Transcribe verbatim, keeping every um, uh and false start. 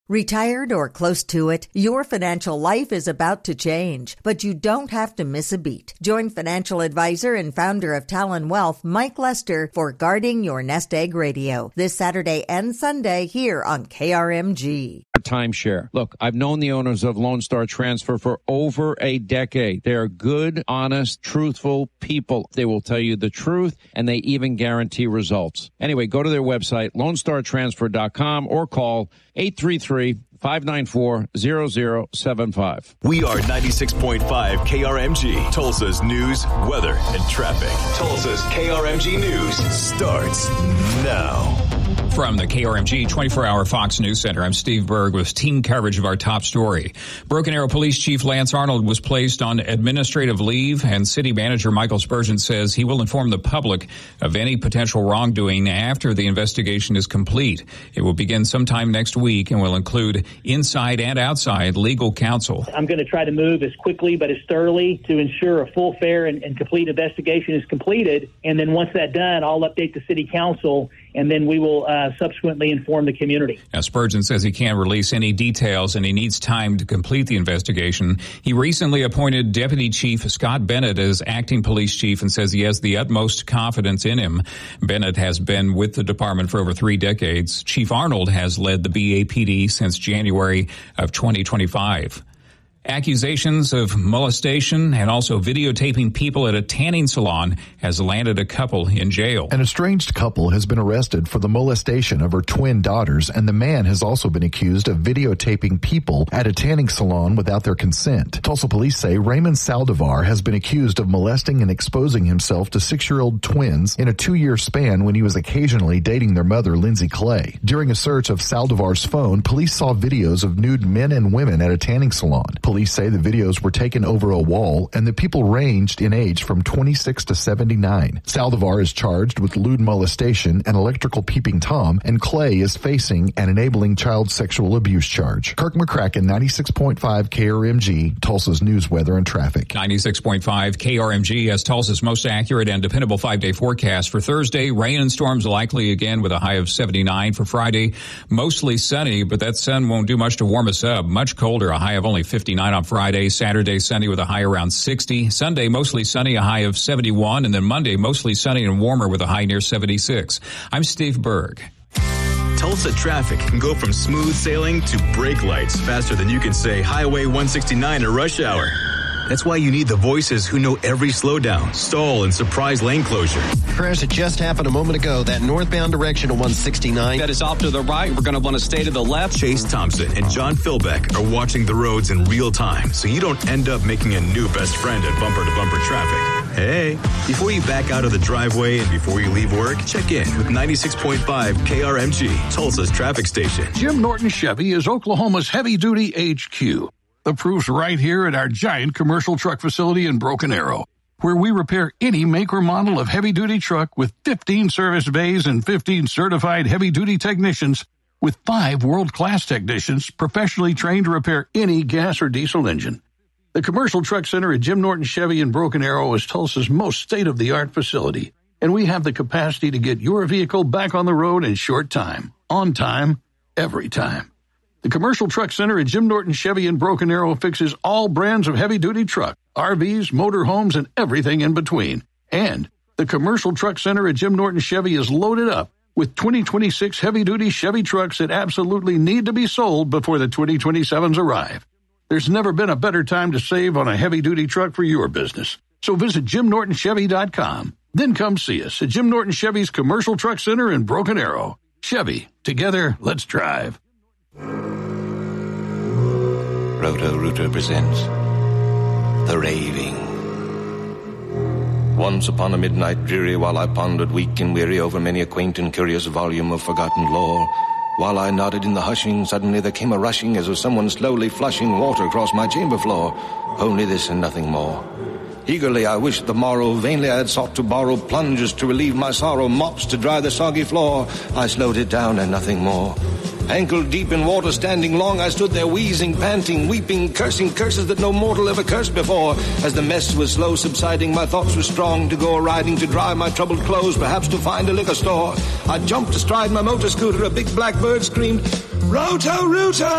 Retired or close to it, your financial life is about to change, but you don't have to miss a beat. Join financial advisor and founder of Talon Wealth, Mike Lester, for Guarding Your Nest Egg Radio this Saturday and Sunday here on K R M G. Timeshare. Look, I've known the owners of Lone Star Transfer for over a decade. They are good, honest, truthful people. They will tell you the truth, and they even guarantee results. Anyway, go to their website, lone star transfer dot com, or call eight three three, five nine four, zero zero seven five. We are ninety-six point five K R M G, Tulsa's news, weather, and traffic. Tulsa's K R M G News starts now. From the K R M G twenty-four hour Fox News Center, I'm Steve Berg with team coverage of our top story. Broken Arrow Police Chief Lance Arnold was placed on administrative leave, and City Manager Michael Spurgeon says he will inform the public of any potential wrongdoing after the investigation is complete. It will begin sometime next week and will include inside and outside legal counsel. I'm going to try to move as quickly but as thoroughly to ensure a full, fair, and, and complete investigation is completed. And then once that's done, I'll update the City Council, and then we will uh, subsequently inform the community. Now, Spurgeon says he can't release any details and he needs time to complete the investigation. He recently appointed Deputy Chief Scott Bennett as acting police chief and says he has the utmost confidence in him. Bennett has been with the department for over three decades. Chief Arnold has led the B A P D since January of twenty twenty-five. Accusations of molestation and also videotaping people at a tanning salon has landed a couple in jail. An estranged couple has been arrested for the molestation of her twin daughters, and the man has also been accused of videotaping people at a tanning salon without their consent. Tulsa police say Raymond Saldivar has been accused of molesting and exposing himself to six-year-old twins in a two-year span when he was occasionally dating their mother, Lindsay Clay. During a search of Saldivar's phone, police saw videos of nude men and women at a tanning salon. Police say the videos were taken over a wall and the people ranged in age from twenty-six to seventy-nine. Saldivar is charged with lewd molestation and electrical peeping Tom, and Clay is facing an enabling child sexual abuse charge. Kirk McCracken, ninety-six point five K R M G, Tulsa's news, weather, and traffic. ninety-six point five K R M G has Tulsa's most accurate and dependable five-day forecast. For Thursday, rain and storms likely again with a high of seventy-nine. For Friday, mostly sunny, but that sun won't do much to warm us up. Much colder, a high of only fifty-nine on Friday. Saturday, sunny with a high around sixty. Sunday, mostly sunny, a high of seventy-one. And then Monday, mostly sunny and warmer with a high near seventy-six. I'm Steve Berg. Tulsa traffic can go from smooth sailing to brake lights faster than you can say Highway one sixty-nine at rush hour. That's why you need the voices who know every slowdown, stall, and surprise lane closure. Crash, it just happened a moment ago. That northbound direction of one sixty-nine. That is off to the right. We're going to want to stay to the left. Chase Thompson and John Philbeck are watching the roads in real time, so you don't end up making a new best friend at bumper-to-bumper traffic. Hey, before you back out of the driveway and before you leave work, check in with ninety-six point five K R M G, Tulsa's traffic station. Jim Norton Chevy is Oklahoma's heavy-duty H Q. The proof's right here at our giant commercial truck facility in Broken Arrow, where we repair any make or model of heavy-duty truck with fifteen service bays and fifteen certified heavy-duty technicians with five world-class technicians professionally trained to repair any gas or diesel engine. The Commercial Truck Center at Jim Norton Chevy in Broken Arrow is Tulsa's most state-of-the-art facility, and we have the capacity to get your vehicle back on the road in short time, on time, every time. The Commercial Truck Center at Jim Norton Chevy in Broken Arrow fixes all brands of heavy-duty truck, R Vs, motorhomes, and everything in between. And the Commercial Truck Center at Jim Norton Chevy is loaded up with twenty twenty-six heavy-duty Chevy trucks that absolutely need to be sold before the twenty twenty-sevens arrive. There's never been a better time to save on a heavy-duty truck for your business. So visit jim norton chevy dot com. Then come see us at Jim Norton Chevy's Commercial Truck Center in Broken Arrow. Chevy, together, let's drive. Roto-Rooter presents The Raving. Once upon a midnight dreary, while I pondered weak and weary over many a quaint and curious volume of forgotten lore, while I nodded in the hushing, suddenly there came a rushing as of someone slowly flushing water across my chamber floor. Only this and nothing more. Eagerly I wished the morrow, vainly I had sought to borrow plungers to relieve my sorrow, mops to dry the soggy floor. I slowed it down and nothing more. Ankle deep in water, standing long, I stood there wheezing, panting, weeping, cursing curses that no mortal ever cursed before. As the mess was slow subsiding, my thoughts were strong to go a-riding, to dry my troubled clothes, perhaps to find a liquor store. I jumped astride my motor scooter, a big black bird screamed, Roto-Rooter!